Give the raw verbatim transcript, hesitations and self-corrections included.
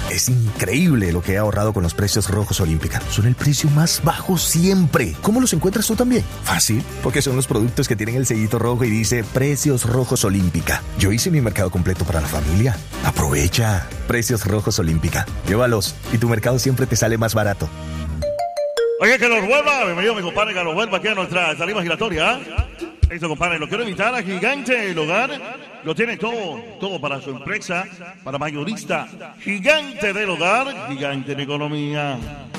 Es increíble lo que he ahorrado con los precios rojos Olímpica. Son el precio más bajo siempre. ¿Cómo los encuentras tú también? Fácil, porque son los productos que tienen el sellito rojo y dice Precios Rojos Olímpica. Yo hice mi mercado completo para la familia. Aprovecha. Precios Rojos Olímpica. Llévalos y tu mercado siempre te sale más barato. Oye, que los vuelva. Bienvenido, mi compadre, que los vuelva aquí a nuestra salida giratoria. Eso, compadre, lo quiero invitar a Gigante El Hogar. Lo tiene todo, todo para su empresa, para mayorista. Gigante del Hogar, gigante en economía.